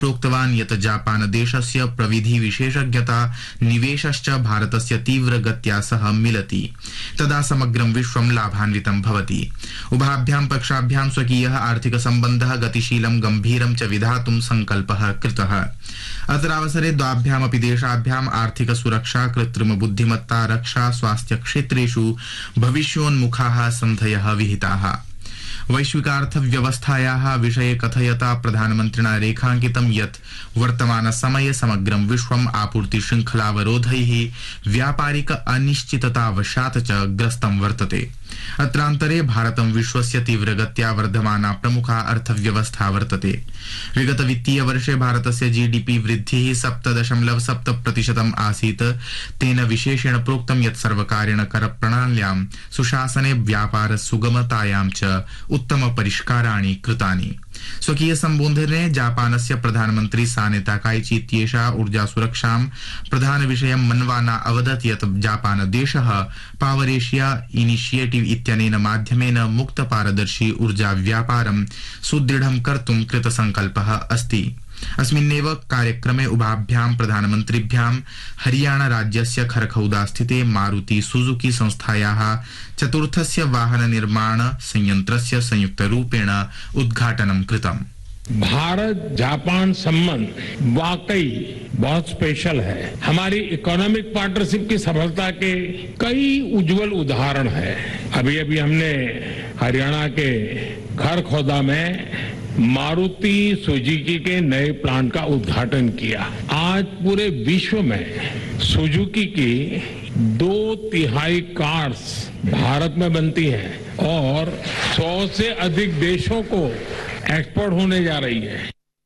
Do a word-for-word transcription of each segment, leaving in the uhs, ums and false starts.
प्रोक्तवान् यत् जापान देशस्य प्रविधि विशेषज्ञता निवेशश्च भारतस्य तीव्र गत्या सह मिलति तदा समग्रं विश्वं लाभान्वितं भवति। उभाभ्यां पक्षाभ्यां स्वकीयः आर्थिक सम्बन्धः गतिशीलं गम्भीरं च विधातुं सङ्कल्पः कृतः। अत्रावसरे द्वाभ्यामपि देशाभ्याम् आर्थिक सुरक्षा, कृत्रिम बुद्धिमत्ता, रक्षा, स्वास्थ्य क्षेत्रेषु भविष्योन्मुखाः सन्धयः विहिताः। वैश्विकार्थव्यवस्थायाः विषये कथयता प्रधानमन्त्रिणा रेखाङ्कितं यत् वर्तमान समये समग्रं विश्वम् आपूर्ति शृङ्खलावरोधैः, व्यापारिक अनिश्चिततावशात् च ग्रस्तं वर्तते। अत्रान्तरे भारतं विश्वस्य तीव्रगत्या वर्धमाना प्रमुखा अर्थव्यवस्था वर्तते। विगत वित्तीय वर्षे भारतस्य जीडीपी वृद्धिः सप्त दशमलव सप्त प्रतिशतम् आसीत्। तेन विशेषेण प्रोक्तं यत् सर्वकारेण करप्रणाल्यां सुशासने, व्यापार सुगमतायां च उत्तम परिष्काराणि कृतानि। स्वकीय सम्बोधने जापानस्य प्रधानमन्त्री साने ताकाइची इत्येषा ऊर्जा सुरक्षां प्रधान विषयं मन्वाना अवदत् यत् जापान देशः पावर एशिया इनिशिएटिव इत्यनेन माध्यमेन मुक्त पारदर्शी ऊर्जा व्यापारं सुदृढं कर्तुं कृतसङ्कल्पः अस्ति। अस्मिन्नेव कार्यक्रमे उभाभ्यां प्रधानमन्त्रिभ्यां हरियाणा राज्यस्य खरखौदा स्थिते मारुति सुजुकी संस्थायाः चतुर्थस्य वाहन निर्माण संयंत्रस्य संयुक्तरूपेण उद्घाटनं कृतम्। भारत जापान संबंध वाकई बहुत स्पेशल है। हमारी इकोनॉमिक पार्टनरशिप की सफलता के कई उज्जवल उदाहरण है। अभी अभी हमने हरियाणा के खरखौदा में मारुति सुजुकी के नए प्लांट का उद्घाटन किया। आज पूरे विश्व में सुजुकी की दो तिहाई कार्स भारत में बनती हैं और सौ से अधिक देशों को एक्सपोर्ट होने जा रही है।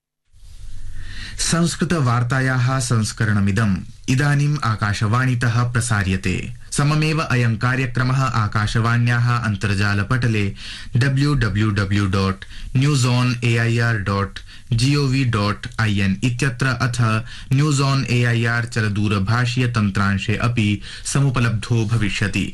संस्कृत वार्तायाः संस्करणमिदम् इदानीम् आकाशवाणीतः प्रसार्यते। सममेव अयं कार्यक्रमः आकाशवाण्याः अन्तर्जालपटले W W W dot news on A I R dot gov dot I N इत्यत्र अथ news on A I R चलदूरभाषीय तन्त्रांशे अपि समुपलब्धो भविष्यति।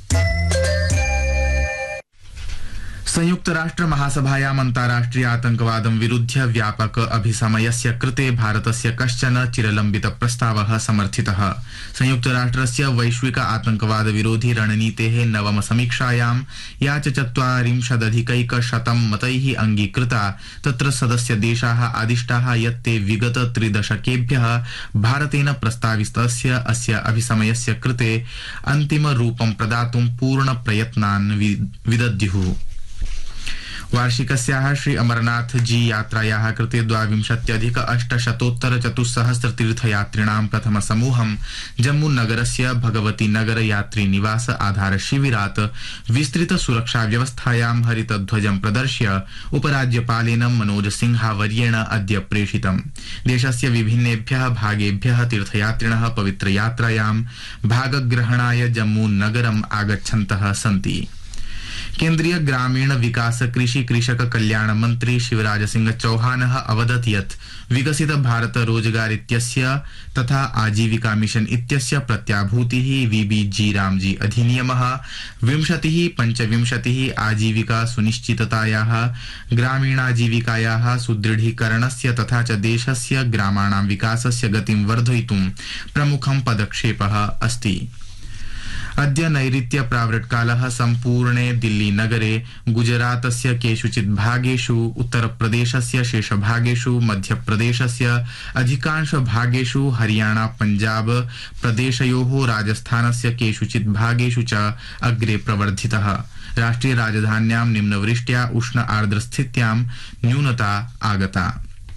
संयुक्त राष्ट्र महासभायाम् अन्ताराष्ट्रिय आतंकवादं विरुध्य व्यापक अभिसमयस्य कृते भारतस्य कश्चन चिरलम्बित प्रस्तावः समर्थितः। संयुक्त राष्ट्रस्य वैश्विक आतंकवाद विरोधी रणनीतेः नवम समीक्षायां या च चत्वारिंशदधिकैकशतं मतैः अंगीकृता, तत्र सदस्य देशाः आदिष्टाः यत् ते विगत त्रिदशकेभ्यः भारतेन प्रस्तावितस्य अस्य अभिसमयस्य कृते अन्तिम रूपं प्रदातुं पूर्ण प्रयत्नान् विदद्युः। वार्षिकस्याः श्री अमरनाथ जी यात्रायाः कृते द्वाविंशत्यधिक अष्टशतोत्तर चतुस्सहस्र तीर्थयात्रिणां प्रथम समूहं जम्मू नगरस्य भगवती नगर यात्री निवास आधार शिविरात् विस्तृत सुरक्षा व्यवस्थायां हरितध्वजं प्रदर्श्य उपराज्यपालेन मनोज सिंहावर्येण अद्य प्रेषितम्। देशस्य विभिन्नेभ्यः भागेभ्यः तीर्थयात्रिणः पवित्रयात्रायां भागग्रहणाय जम्मू नगरम् आगच्छन्तः सन्ति। केन्द्रीय ग्रामीण विकास कृषि कृषक कल्याण मंत्री शिवराज सिंह चौहानः अवदत् यत् विकसित भारत रोजगार इत्यस्य तथा आजीविका मिशन इत्यस्य प्रत्याभूतिः वीबीजी रामजी अधिनियमः विंशतिः पंचविंशतिः आजीविका सुनिश्चिततायाः, ग्रामीणाजीविकायाः सुदृढीकरणस्य तथा च देशस्य ग्रामाणां विकासस्य गतिं वर्धयितुं प्रमुखं पदक्षेपः अस्ति। अद्य नैऋत्य प्रावृट्कालः सम्पूर्णे दिल्ली नगरे, गुजरातस्य केषुचित् भागेषु, उत्तरप्रदेशस्य शेषभागेषु, मध्यप्रदेशस्य अधिकांश भागेषु, हरियाणा पंजाब प्रदेशयोः, राजस्थानस्य केषुचित् भागेषु च अग्रे प्रवर्धितः। राष्ट्रिय राजधान्यां निम्नवृष्ट्या उष्ण आर्द्रस्थित्यां न्यूनता आगता।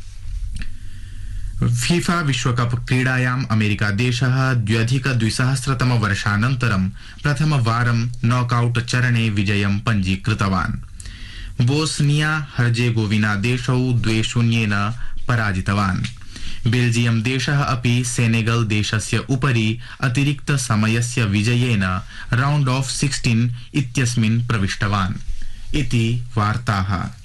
फीफा विश्वकप क्रीडायाम् अमेरिका देशः द्व्यधिक द्विसहस्रतम वर्षानन्तरं प्रथमवारं नॉकआउट चरणे विजयं पञ्जीकृतवान्। बोस्निया हर्जेगोविना देशौ द्वे शून्येन पराजितवान्। बेल्जियम देशः अपि सेनेगल देशस्य उपरि अतिरिक्त समयस्य विजयेन राउंड ऑफ सिक्सटीन इत्यस्मिन् प्रविष्टवान्। इति वार्ताः।